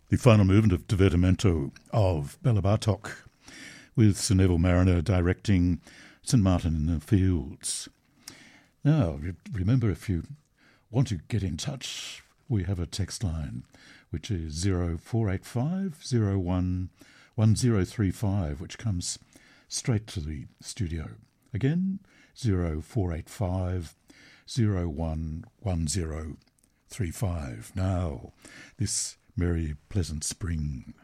The final movement of Divertimento of Bela Bartok, with Sir Neville Mariner directing St Martin in the Fields. Now, remember, if you want to get in touch, we have a text line, which is 0485 01 1035, which comes straight to the studio. Again, 0485 01 1035. Now, this merry, pleasant spring.